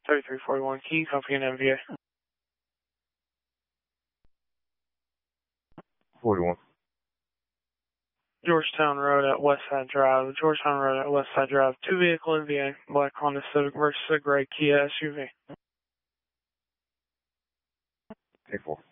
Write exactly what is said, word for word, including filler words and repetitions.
thirty-three forty-one, can you copy an M V A? forty-one. Georgetown Road at Westside Drive. Georgetown Road at Westside Drive. Two vehicle M V A. Black Honda Civic versus a gray Kia S U V. ten four.